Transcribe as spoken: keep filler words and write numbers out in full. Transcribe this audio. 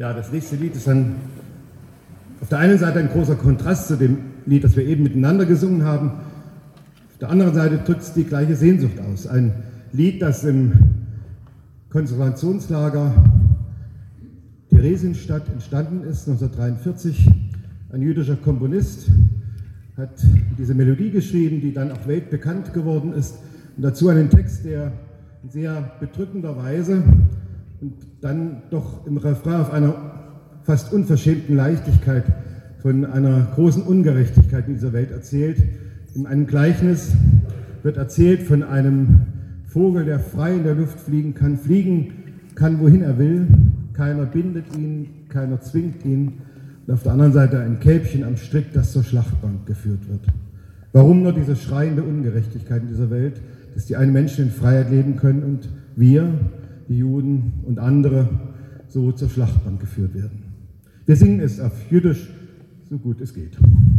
Ja, das nächste Lied ist dann auf der einen Seite ein großer Kontrast zu dem Lied, das wir eben miteinander gesungen haben. Auf der anderen Seite drückt es die gleiche Sehnsucht aus. Ein Lied, das im Konzentrationslager Theresienstadt entstanden ist, neunzehnhundertdreiundvierzig. Ein jüdischer Komponist hat diese Melodie geschrieben, die dann auch weltbekannt geworden ist. Und dazu einen Text, der in sehr bedrückender Weise und dann doch im Refrain auf einer fast unverschämten Leichtigkeit von einer großen Ungerechtigkeit in dieser Welt erzählt. In einem Gleichnis wird erzählt von einem Vogel, der frei in der Luft fliegen kann, fliegen kann, wohin er will. Keiner bindet ihn, keiner zwingt ihn. Und auf der anderen Seite ein Kälbchen am Strick, das zur Schlachtbank geführt wird. Warum nur diese schreiende Ungerechtigkeit in dieser Welt, dass die einen Menschen in Freiheit leben können und wir, die Juden und andere, so zur Schlachtbank geführt werden? Wir singen es auf Jiddisch, so gut es geht.